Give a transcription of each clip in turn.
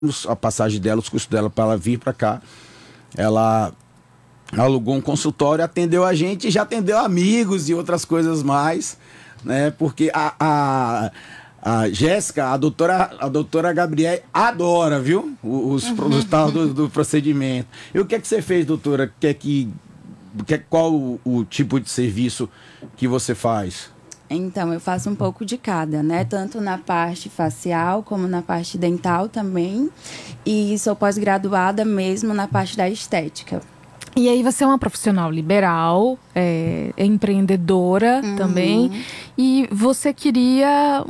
a passagem dela, os custos dela para ela vir para cá. Ela alugou um consultório, atendeu a gente e já atendeu amigos e outras coisas mais, né? Porque a Jéssica, a doutora Gabriele adora, viu? Os resultados do procedimento. E o que é que você fez, doutora? Qual o tipo de serviço que você faz? Então, eu faço um pouco de cada, né? Tanto na parte facial, como na parte dental também. E sou pós-graduada mesmo na parte da estética. E aí você é uma profissional liberal, é empreendedora também. E você queria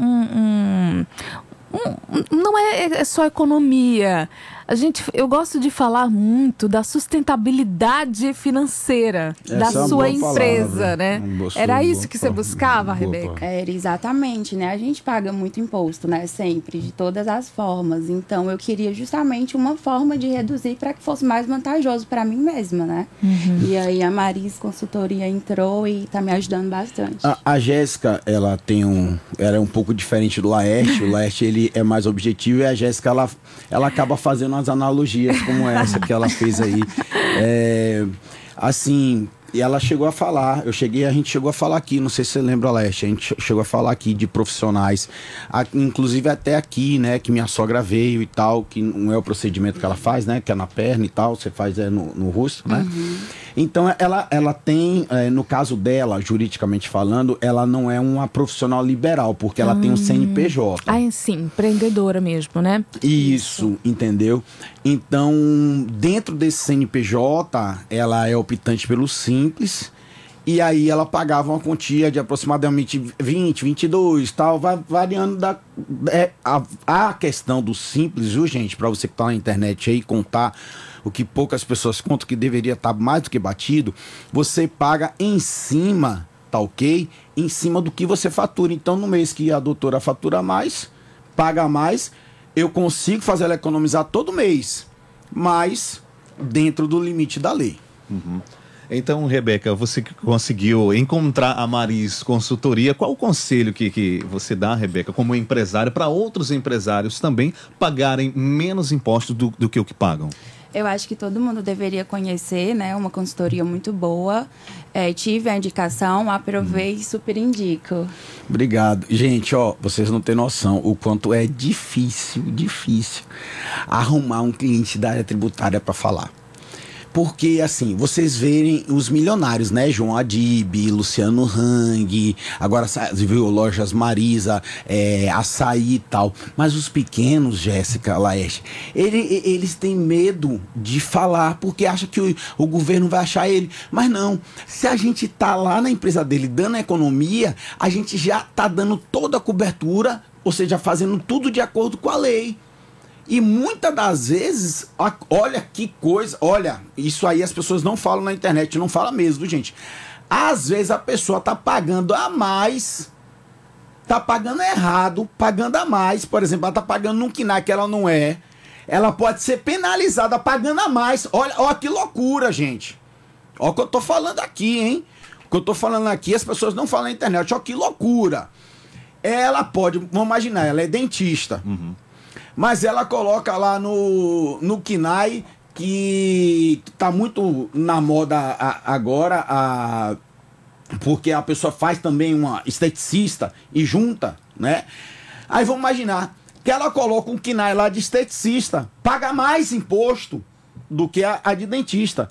não é só economia. Eu gosto de falar muito da sustentabilidade financeira da sua empresa, né? Era isso que você buscava, Rebeca? Era exatamente, né? A gente paga muito imposto, né? Sempre, de todas as formas. Então, eu queria justamente uma forma de reduzir para que fosse mais vantajoso para mim mesma, né? E aí a Maris Consultoria entrou e está me ajudando bastante. A Jéssica, ela é um pouco diferente do Laerte. O Laerte, ele é mais objetivo, e a Jéssica, ela acaba fazendo umas analogias como essa que ela fez aí. Assim, e ela chegou a falar, a gente chegou a falar aqui, não sei se você lembra, Laerte, a gente chegou a falar aqui de profissionais, inclusive até aqui, né, que minha sogra veio e tal, que não é o procedimento que ela faz, né, que é na perna e tal, você faz no rosto, né? Então, ela tem, no caso dela, juridicamente falando, ela não é uma profissional liberal, porque ela tem um CNPJ. Sim, empreendedora mesmo, né? Isso, entendeu? Então, dentro desse CNPJ, ela é optante pelo Simples, e aí ela pagava uma quantia de aproximadamente 20, 22, tal, variando a questão do Simples, viu, gente? Para você que tá na internet aí contar o que poucas pessoas contam, que deveria estar mais do que batido, você paga em cima, tá ok? Em cima do que você fatura. Então, no mês que a doutora fatura mais, paga mais, eu consigo fazer ela economizar todo mês, mas dentro do limite da lei. Então, Rebeca, você que conseguiu encontrar a Maris Consultoria, qual o conselho que você dá, Rebeca, como empresário, para outros empresários também pagarem menos impostos do que o que pagam? Eu acho que todo mundo deveria conhecer, né? Uma consultoria muito boa. Tive a indicação, aprovei e super indico. Obrigado. Gente, vocês não têm noção o quanto é difícil arrumar um cliente da área tributária para falar. Porque, assim, vocês verem os milionários, né? João Adib, Luciano Hang, agora viu Lojas Marisa, Açaí e tal. Mas os pequenos, Jéssica, Laerte, eles têm medo de falar, porque acham que o governo vai achar ele. Mas não, se a gente tá lá na empresa dele dando a economia, a gente já tá dando toda a cobertura, ou seja, fazendo tudo de acordo com a lei. E muitas das vezes, olha que coisa, isso aí as pessoas não falam na internet, não falam mesmo, gente. Às vezes a pessoa tá pagando a mais, tá pagando errado, pagando a mais, por exemplo, ela tá pagando num KNAI que ela não é, ela pode ser penalizada pagando a mais. Olha que loucura, gente. Olha o que eu tô falando aqui, hein? O que eu tô falando aqui, as pessoas não falam na internet, olha que loucura. Ela pode, vamos imaginar, ela é dentista. Mas ela coloca lá no KNAI, que tá muito na moda agora, porque a pessoa faz também uma esteticista e junta, né? Aí vamos imaginar que ela coloca um KNAI lá de esteticista, paga mais imposto do que a de dentista.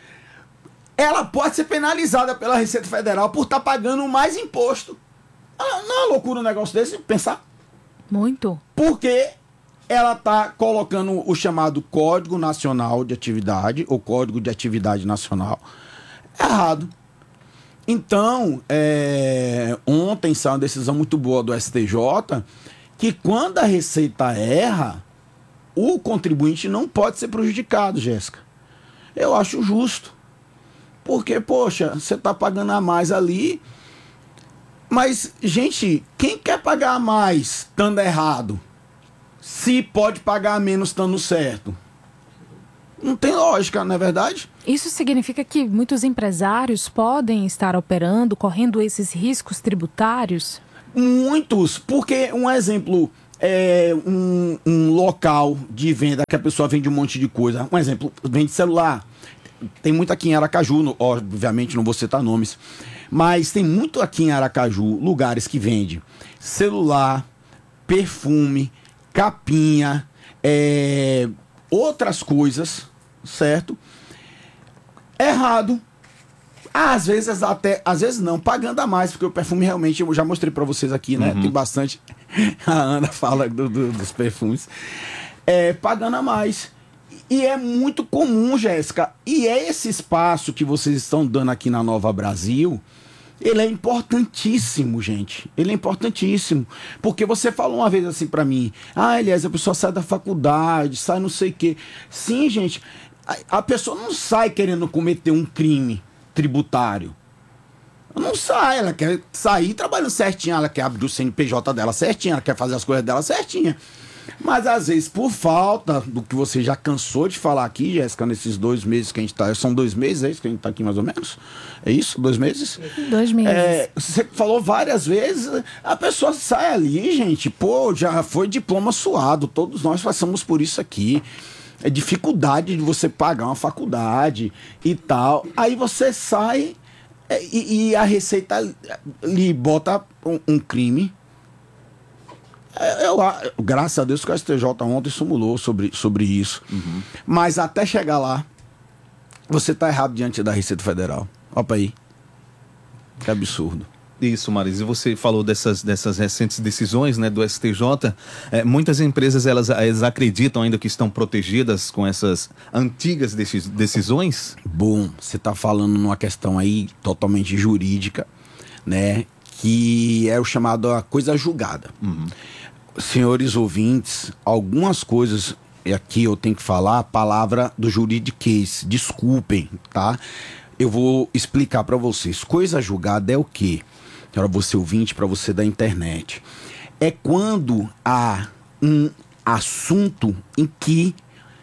Ela pode ser penalizada pela Receita Federal por estar pagando mais imposto. Não é uma loucura um negócio desse, pensar? Muito. Porque ela está colocando o chamado Código Nacional de Atividade, ou Código de Atividade Nacional, errado. Então, ontem saiu uma decisão muito boa do STJ, que quando a Receita erra, o contribuinte não pode ser prejudicado, Jéssica. Eu acho justo. Porque, poxa, você está pagando a mais ali, mas, gente, quem quer pagar a mais estando errado? Se pode pagar menos estando certo. Não tem lógica, não é verdade? Isso significa que muitos empresários podem estar operando, correndo esses riscos tributários? Muitos, porque um exemplo, um local de venda que a pessoa vende um monte de coisa. Um exemplo, vende celular. Tem muito aqui em Aracaju, obviamente não vou citar nomes, mas tem muito aqui em Aracaju lugares que vendem celular, perfume, capinha, outras coisas, certo? Errado. Às vezes não, pagando a mais, porque o perfume realmente, eu já mostrei pra vocês aqui, né? Tem bastante, a Ana fala dos perfumes, pagando a mais. E é muito comum, Jéssica, e esse espaço que vocês estão dando aqui na Nova Brasil, ele é importantíssimo, gente. Ele é importantíssimo. Porque você falou uma vez assim pra mim, Elias, a pessoa sai da faculdade, sai não sei o quê. Sim, gente, a pessoa não sai querendo cometer um crime tributário. Não sai, ela quer sair trabalhando certinho, ela quer abrir o CNPJ dela certinho, ela quer fazer as coisas dela certinha. Mas às vezes, por falta do que você já cansou de falar aqui, Jéssica, nesses 2 meses que a gente tá. São 2 meses, é isso que a gente tá aqui mais ou menos? É isso? 2 meses? 2 meses. Você falou várias vezes, a pessoa sai ali, gente, já foi diploma suado, todos nós passamos por isso aqui. É dificuldade de você pagar uma faculdade e tal. Aí você sai e a Receita lhe bota um crime. Graças a Deus que o STJ ontem simulou sobre isso. Mas até chegar lá, você está errado diante da Receita Federal. Opa aí. Que absurdo. Isso, Marisa. E você falou dessas recentes decisões, né, do STJ. Muitas empresas elas acreditam ainda que estão protegidas com essas antigas decisões? Bom, você está falando numa questão aí totalmente jurídica, né? Que é o chamado a coisa julgada. Senhores ouvintes, algumas coisas aqui eu tenho que falar a palavra do juridiquês, desculpem, tá? Eu vou explicar para vocês. Coisa julgada é o quê? Para você ouvinte, para você da internet. É quando há um assunto em que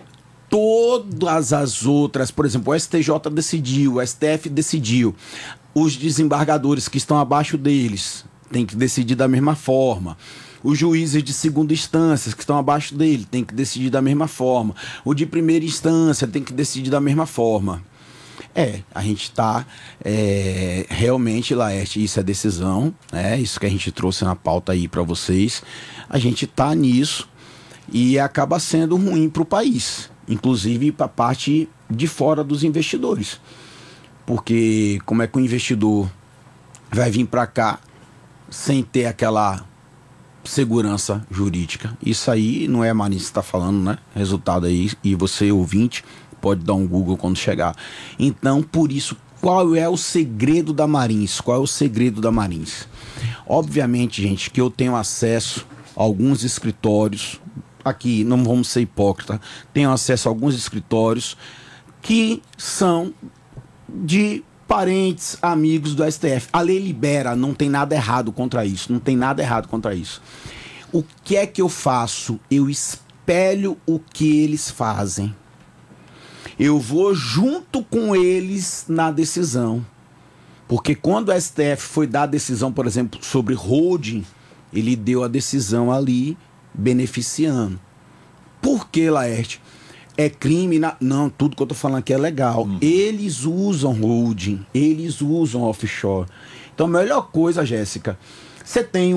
todas as outras, por exemplo, o STJ decidiu, o STF decidiu, os desembargadores que estão abaixo deles têm que decidir da mesma forma. Os juízes de segunda instância que estão abaixo dele têm que decidir da mesma forma. O de primeira instância tem que decidir da mesma forma. A gente está realmente, Laerte, isso é decisão, isso que a gente trouxe na pauta aí para vocês. A gente está nisso e acaba sendo ruim para o país, inclusive para a parte de fora dos investidores. Porque como é que o investidor vai vir para cá sem ter aquela segurança jurídica? Isso aí não é a Marins que está falando, né? Resultado aí, e você, ouvinte, pode dar um Google quando chegar. Então, por isso, qual é o segredo da Marins? Qual é o segredo da Marins? Obviamente, gente, que eu tenho acesso a alguns escritórios, aqui, não vamos ser hipócritas, tenho acesso a alguns escritórios que são de parentes, amigos do STF. A lei libera, não tem nada errado contra isso, não tem nada errado contra isso. O que é que eu faço? Eu espelho o que eles fazem. Eu vou junto com eles na decisão. Porque quando o STF foi dar a decisão, por exemplo, sobre holding, ele deu a decisão ali beneficiando. Por que, Laerte? É crime? Não, tudo que eu tô falando aqui é legal. Eles usam holding, eles usam offshore. Então a melhor coisa, Jéssica, você tem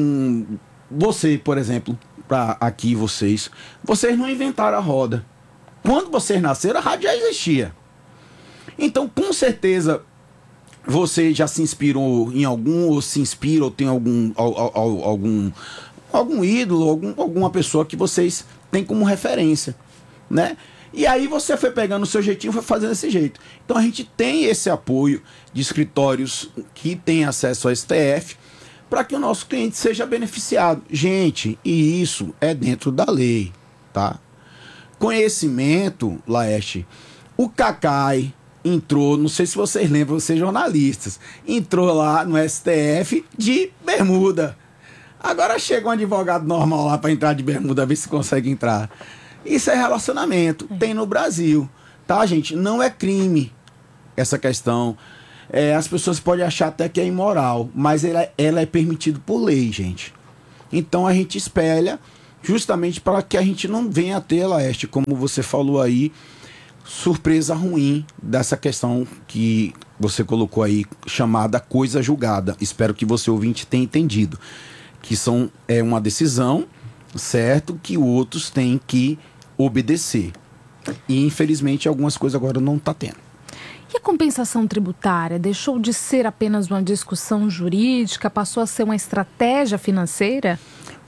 você, por exemplo, para aqui vocês não inventaram a roda. Quando vocês nasceram, a rádio já existia. Então, com certeza, você já se inspirou em algum, ou se inspira, ou tem algum ídolo, alguma pessoa que vocês têm como referência, né? E aí você foi pegando o seu jeitinho, foi fazendo desse jeito. Então a gente tem esse apoio de escritórios que têm acesso ao STF para que o nosso cliente seja beneficiado. Gente, e isso é dentro da lei, tá? Conhecimento, Laerte, o Cacai entrou, não sei se vocês lembram, vocês jornalistas, entrou lá no STF de bermuda. Agora chega um advogado normal lá para entrar de bermuda, ver se consegue entrar. Isso é relacionamento, tem no Brasil, tá, gente? Não é crime essa questão. As pessoas podem achar até que é imoral, mas ela é permitida por lei, gente. Então a gente espelha justamente para que a gente não venha a ter, Laerte, como você falou aí, surpresa ruim dessa questão que você colocou aí, chamada coisa julgada. Espero que você, ouvinte, tenha entendido. Que é uma decisão, certo, que outros têm que obedecer. E, infelizmente, algumas coisas agora não está tendo. E a compensação tributária deixou de ser apenas uma discussão jurídica, passou a ser uma estratégia financeira?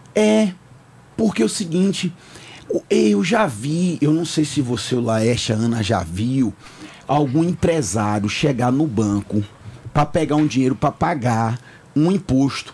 Porque é o seguinte, eu já vi, eu não sei se você, o Laerte, a Ana, já viu algum empresário chegar no banco para pegar um dinheiro para pagar um imposto.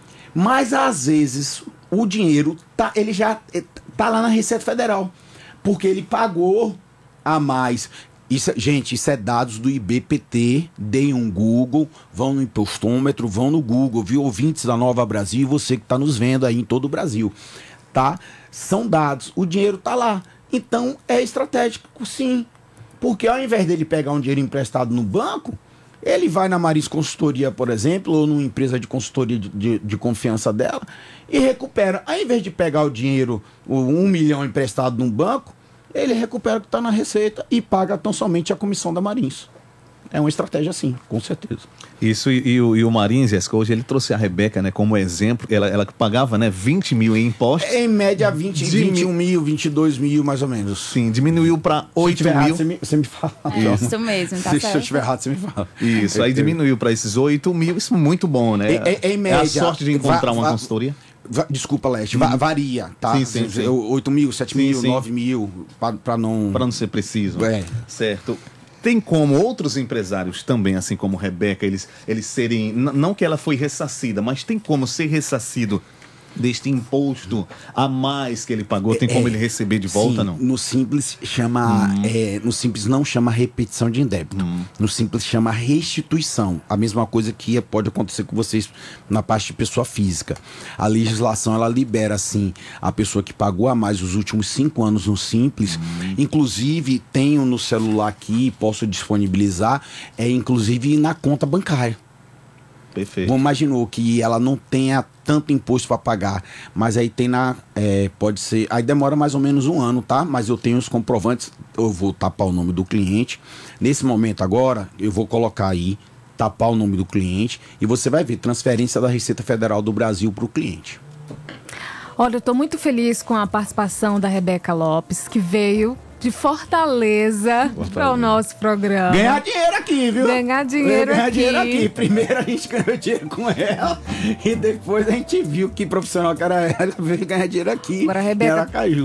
Mas, às vezes, o dinheiro ele já tá lá na Receita Federal, porque ele pagou a mais. Gente, isso é dados do IBPT. Deem um Google, vão no impostômetro, vão no Google, viu? Ouvintes da Nova Brasil, você que está nos vendo aí em todo o Brasil, tá? São dados, o dinheiro tá lá. Então, é estratégico, sim. Porque ao invés dele pegar um dinheiro emprestado no banco, ele vai na Marins Consultoria, por exemplo, ou numa empresa de consultoria de confiança dela e recupera. Ao invés de pegar o dinheiro, o 1 milhão emprestado num banco, ele recupera o que está na Receita e paga tão somente a comissão da Marins. É uma estratégia, sim, com certeza. Isso, e o Marins, Jéssica, hoje ele trouxe a Rebeca, né, como exemplo. Ela pagava, né, 20 mil em impostos. Em média, 21 mil, 22 mil, mais ou menos. Sim, diminuiu para 8 mil. Errado, você me fala. Isso mesmo, tá certo. Se eu estiver errado, você me fala. Isso, aí diminuiu para esses 8 mil. Isso é muito bom, né? Em média. É a sorte de encontrar uma consultoria. Desculpa, Leste, varia, tá? Sim. 8 mil, 7 mil, 9 mil, para não... Para não ser preciso. Certo. Tem como outros empresários também, assim como Rebeca, eles serem... Não que ela foi ressarcida, mas tem como ser ressarcido deste imposto a mais que ele pagou? Tem como ele receber de volta, sim, não? No Simples chama... no Simples não chama repetição de indébito. No Simples chama restituição. A mesma coisa que pode acontecer com vocês na parte de pessoa física. A legislação, ela libera, assim, a pessoa que pagou a mais os últimos 5 anos no Simples. Inclusive, tenho no celular aqui, posso disponibilizar, inclusive na conta bancária. Perfeito. Vamos imaginar que ela não tenha tanto imposto para pagar, mas aí tem pode ser, aí demora mais ou menos 1 ano, tá? Mas eu tenho os comprovantes, eu vou tapar o nome do cliente. Nesse momento agora, eu vou colocar aí, tapar o nome do cliente e você vai ver transferência da Receita Federal do Brasil para o cliente. Olha, eu estou muito feliz com a participação da Rebeca Lopes, que veio de Fortaleza para o nosso programa. Ganhar dinheiro aqui, viu? Ganhar dinheiro aqui. Primeiro a gente ganhou dinheiro com ela e depois a gente viu que profissional que era ela, veio ganhar dinheiro aqui. Agora, Rebeca,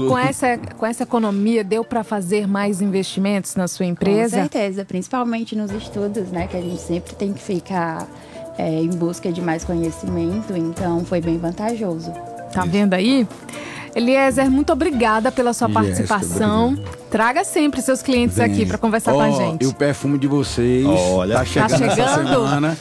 com essa economia, deu para fazer mais investimentos na sua empresa? Com certeza, principalmente nos estudos, né? Que a gente sempre tem que ficar em busca de mais conhecimento, então foi bem vantajoso. Tá vendo aí? Eliezer, muito obrigada pela sua participação. Obrigado. Traga sempre seus clientes aqui para conversar com a gente. E o perfume de vocês tá chegando essa semana.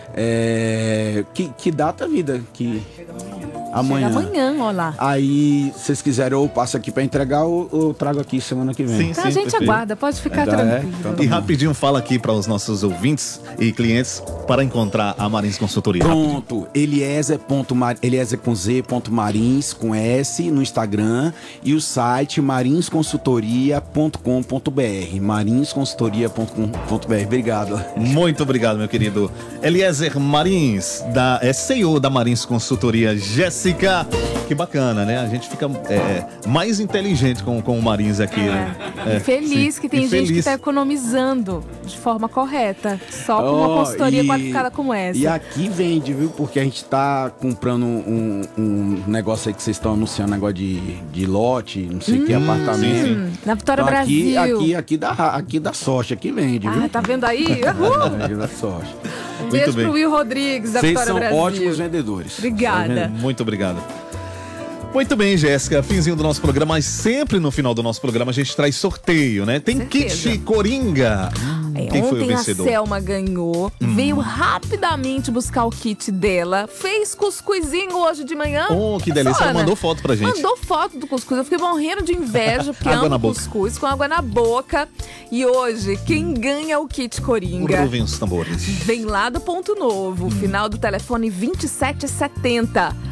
Que data, vida? Amanhã. Chega amanhã, ó lá. Aí, se vocês quiserem, eu passo aqui para entregar ou eu trago aqui semana que vem. Sim, a gente aguarda, pode ficar tranquilo. E rapidinho, fala aqui para os nossos ouvintes e clientes para encontrar a Marins Consultoria. Pronto, Eliezer com Z.marins com S no Instagram e o site marinsconsultoria.com.br. marinsconsultoria.com.br. Obrigado. Muito obrigado, meu querido Eliezer Marins, CEO da Marins Consultoria. Jéssica, que bacana, né? A gente fica mais inteligente com o Marins aqui, né? Feliz que tem gente que está economizando de forma correta, só com uma consultoria qualificada como essa. E aqui vende, viu? Porque a gente tá comprando um negócio aí que vocês estão anunciando, negócio de lote, não sei o que, apartamento. Sim. Na Vitória então, Brasil. Aqui dá sorte, aqui vende, viu? Tá vendo aí? Aqui dá sorte. Um beijo pro Will Rodrigues, da Vitória Brasil. Vocês são ótimos vendedores. Obrigada. Muito obrigado. Muito bem, Jéssica, finzinho do nosso programa, mas sempre no final do nosso programa a gente traz sorteio, né? Tem kit Coringa. Quem foi o vencedor? A Selma ganhou, veio rapidamente buscar o kit dela, fez cuscuzinho hoje de manhã. Que delícia, ela mandou foto pra gente. Mandou foto do cuscuz, eu fiquei morrendo de inveja, porque amo cuscuz, com água na boca. E hoje, quem ganha o kit Coringa? Ruvem os tambores. Vem lá do Ponto Novo, final do telefone 2770.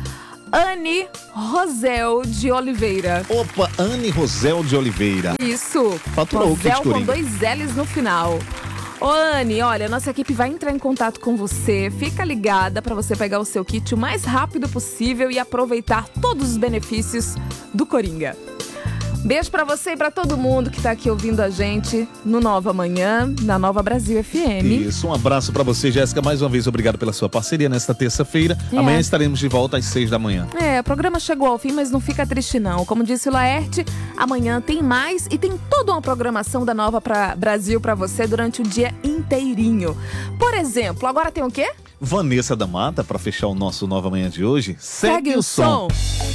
Anne Rosel de Oliveira. Opa, Anne Rosel de Oliveira. Isso. Faturou o kit Rosel com Coringa. 2 L's no final. Ô Anne, olha, nossa equipe vai entrar em contato com você. Fica ligada para você pegar o seu kit o mais rápido possível e aproveitar todos os benefícios do Coringa. Beijo pra você e pra todo mundo que tá aqui ouvindo a gente no Nova Manhã, na Nova Brasil FM. Isso, um abraço pra você, Jéssica. Mais uma vez, obrigado pela sua parceria nesta terça-feira. Amanhã estaremos de volta às 6 da manhã. O programa chegou ao fim, mas não fica triste não. Como disse o Laerte, amanhã tem mais e tem toda uma programação da Nova Brasil pra você durante o dia inteirinho. Por exemplo, agora tem o quê? Vanessa da Mata, pra fechar o nosso Nova Manhã de hoje. Segue o som.